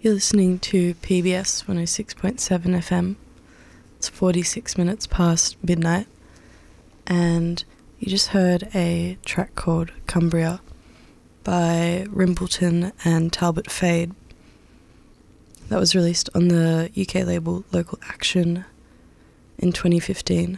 You're listening to PBS 106.7 FM. It's 46 minutes past midnight, and you just heard a track called Cumbria by Rimbleton and Talbot Fade. That was released on the UK label Local Action in 2015.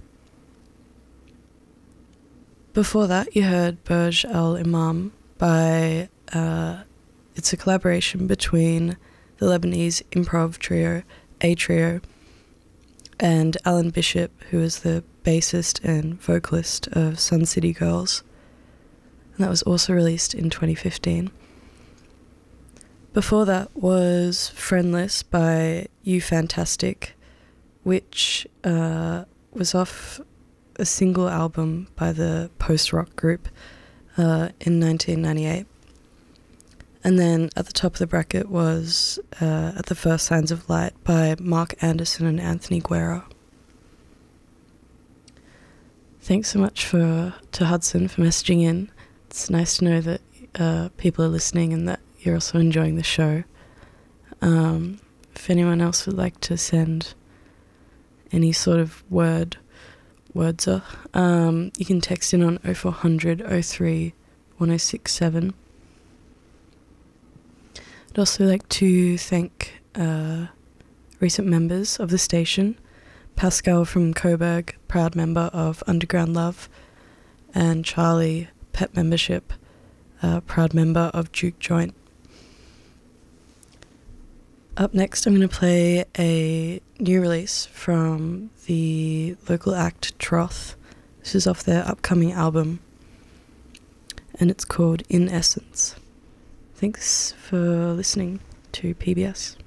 Before that, you heard Burj Al Imam by, it's a collaboration between the Lebanese improv trio, A-Trio, and Alan Bishop, who is the bassist and vocalist of Sun City Girls. And that was also released in 2015. Before that was Friendless by You Fantastic, which was off a single album by the post-rock group in 1998. And then at the top of the bracket was At the First Signs of Light by Mark Anderson and Anthony Guerra. Thanks so much to Hudson for messaging in. It's nice to know that people are listening and that you're also enjoying the show. If anyone else would like to send any sort of words, you can text in on 0400 03 1067. I'd also like to thank recent members of the station, Pascal from Coburg, proud member of Underground Love, and Charlie, pet membership, proud member of Juke Joint. Up next, I'm going to play a new release from the local act Troth. This is off their upcoming album, and it's called In Essence. Thanks for listening to PBS.